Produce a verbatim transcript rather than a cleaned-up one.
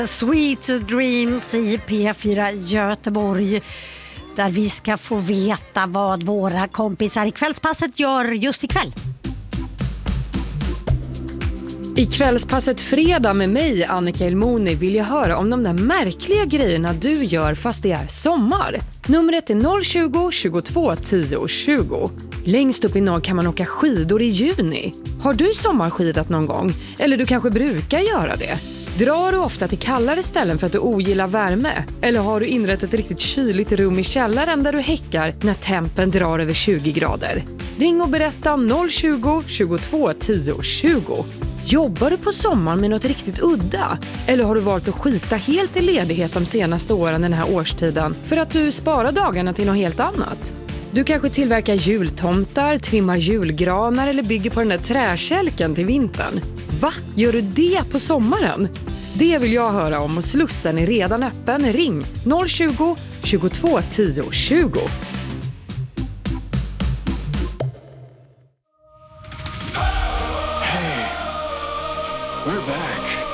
Sweet Dreams i P fyra Göteborg, där vi ska få veta vad våra kompisar i Kvällspasset gör just ikväll. I Kvällspasset fredag med mig, Annika Elmoni, vill jag höra om de där märkliga grejerna du gör fast det är sommar. Numret är noll tjugo, tjugotvå, tio, tjugo. Längst upp i norr kan man åka skidor i juni. Har du sommarskidat någon gång? Eller du kanske brukar göra det? Drar du ofta till kallare ställen för att du ogillar värme? Eller har du inrett ett riktigt kyligt rum i källaren där du häckar när tempen drar över tjugo grader? Ring och berätta noll tjugo, tjugotvå, tio, tjugo. Jobbar du på sommaren med något riktigt udda? Eller har du valt att skita helt i ledighet de senaste åren den här årstiden för att du sparar dagarna till något helt annat? Du kanske tillverkar jultomtar, trimmar julgranar eller bygger på den där träkälken till vintern. Va? Gör du det på sommaren? Det vill jag höra om och Slussen är redan öppen. Ring noll tjugo, tjugotvå, tio, tjugo. Hey, we're back.